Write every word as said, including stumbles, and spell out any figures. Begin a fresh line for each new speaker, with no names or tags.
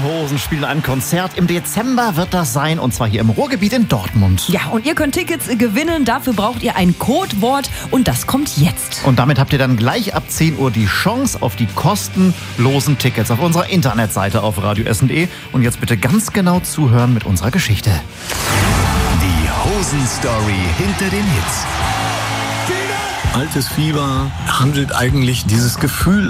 Hosen spielen ein Konzert. Im Dezember wird das sein, und zwar hier im Ruhrgebiet in Dortmund.
Ja, und ihr könnt Tickets gewinnen. Dafür braucht ihr ein Codewort und das kommt jetzt.
Und damit habt ihr dann gleich ab zehn Uhr die Chance auf die kostenlosen Tickets auf unserer Internetseite auf radioessen punkt de. Und jetzt bitte ganz genau zuhören mit unserer Geschichte.
Die Hosen-Story hinter den Hits.
Altes Fieber handelt eigentlich dieses Gefühl